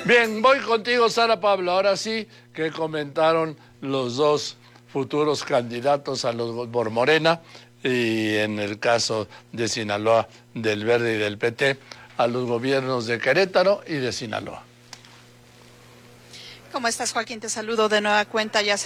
Bien, voy contigo, Sara Pablo. Ahora sí, que comentaron los dos futuros candidatos por Morena y en el caso de Sinaloa, del Verde y del PT, a los gobiernos de Querétaro y de Sinaloa. ¿Cómo estás, Joaquín? Te saludo de nueva cuenta. Ya